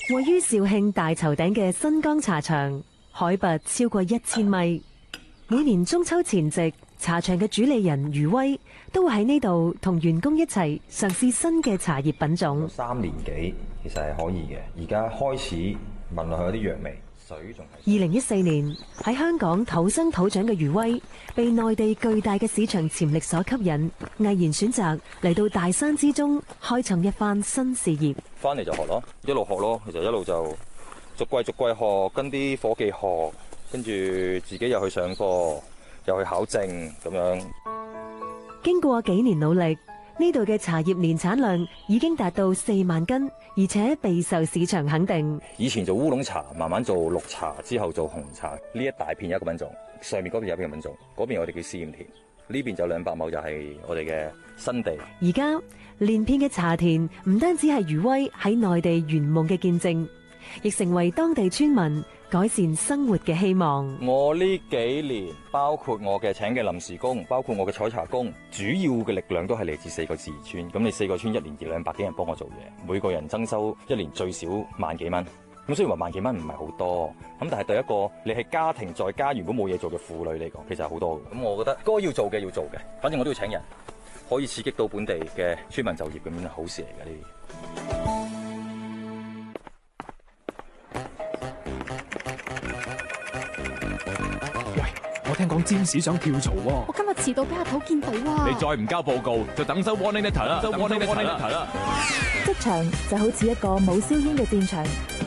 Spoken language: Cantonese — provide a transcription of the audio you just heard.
位於肇慶大頭頂嘅新江茶場，海拔超過1000米。每年中秋前夕，茶場嘅主理人余威都會喺呢度同員工一齊嘗試新嘅茶葉品種。 3年幾其實係可以嘅，而家開始聞落去有啲藥味。水仲係 2014年喺香港土生土長嘅余威，被內地巨大嘅市場潛力所吸引，毅然選擇嚟到大山之中開創一番新事業。 翻嚟就學咯，一路學咯，其實一路就逐季學，跟啲夥計學，跟住自己又去上課，又去考證咁樣。 經過幾年努力，呢度嘅茶葉年產量已經達到4萬斤，而且備受市場肯定。 以前做烏龍茶，慢慢做綠茶，之後做紅茶。呢一大片有一個品種，上面嗰邊有一個品種，嗰邊我哋叫試驗田，呢邊就200畝就係我哋嘅新地。 而家連片嘅茶田唔單止係余威喺內地圓夢嘅見證，亦成為當地村民改善生活嘅希望。 我呢幾年，包括我嘅請嘅臨時工，包括我嘅採茶工，主要嘅力量都係嚟自4個自然村。咁你4個村1年200幾人幫我做嘢，每個人增收1年最少萬幾蚊。咁雖然話萬幾蚊唔係好多，咁但係對一個你係家庭在家原本冇嘢做嘅婦女嚟講，其實係好多嘅。咁我覺得該要做嘅要做嘅，反正我都要請人，可以刺激到本地嘅村民就業，咁樣係好事嚟嘅呢啲。 我聽講占士想跳槽喎， 我今日遲到俾阿頭見到啊！ 你再唔交報告，就等收 warning letter 啦，收 warning letter 啦。 職場就好似一個冇硝煙嘅戰場。